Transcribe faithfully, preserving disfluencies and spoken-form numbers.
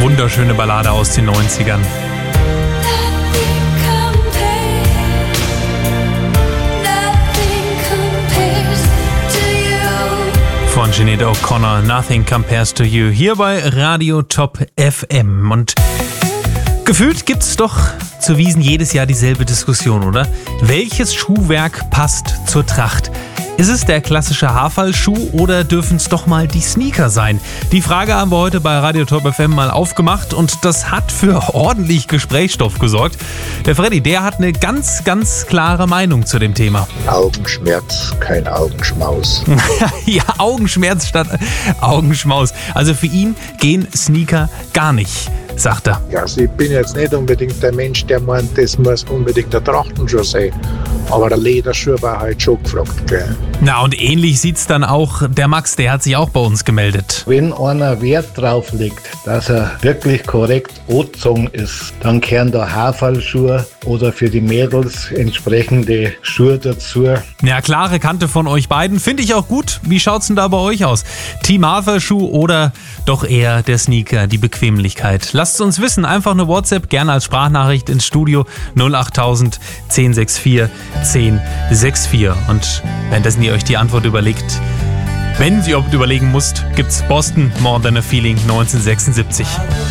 wunderschöne Ballade aus den neunzigern. Von Sinead O'Connor, Nothing Compares to You, hier bei Radio Top F M. Und gefühlt gibt's doch zu Wiesn jedes Jahr dieselbe Diskussion, oder? Welches Schuhwerk passt zur Tracht? Ist es der klassische Haarfallschuh oder dürfen es doch mal die Sneaker sein? Die Frage haben wir heute bei Radio Top F M mal aufgemacht und das hat für ordentlich Gesprächsstoff gesorgt. Der Freddy, der hat eine ganz, ganz klare Meinung zu dem Thema. Augenschmerz, kein Augenschmaus. Ja, Augenschmerz statt Augenschmaus. Also für ihn gehen Sneaker gar nicht, sagt er. Ja, also ich bin jetzt nicht unbedingt der Mensch, der meint, das muss unbedingt der Trachtenschuh sein. Aber der Lederschuh war halt schon gefragt, gell? Na, und ähnlich sieht's dann auch der Max, der hat sich auch bei uns gemeldet. Wenn einer Wert drauf legt, dass er wirklich korrekt angezogen ist, dann kehren da Haarfallschuhe oder für die Mädels entsprechende Schuhe dazu. Ja, klare Kante von euch beiden. Finde ich auch gut. Wie schaut's denn da bei euch aus? Team Haarfallschuh oder doch eher der Sneaker, die Bequemlichkeit? Lasst uns wissen. Einfach eine WhatsApp, gerne als Sprachnachricht ins Studio null achttausend zehn sechs vier zehn sechs vier. Und währenddessen ihr euch die Antwort überlegt, wenn ihr überlegen müsst, gibt's Boston More Than a Feeling neunzehnhundertsechsundsiebzig.